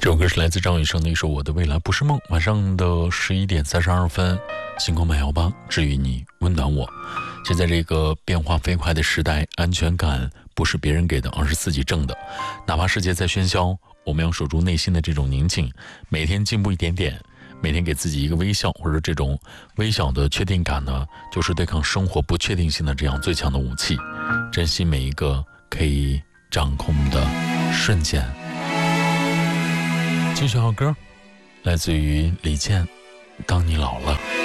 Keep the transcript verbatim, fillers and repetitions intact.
这首歌是来自张雨生的一首《我的未来不是梦》。晚上的十一点三十二分，星空慢摇吧，治愈你，温暖我。现在这个变化飞快的时代，安全感不是别人给的，而是自己挣的。哪怕世界再喧嚣，我们要守住内心的这种宁静，每天进步一点点，每天给自己一个微笑，或者这种微小的确定感呢，就是对抗生活不确定性的这样最强的武器。珍惜每一个可以掌控的瞬间。继续好歌，来自于李健，当你老了。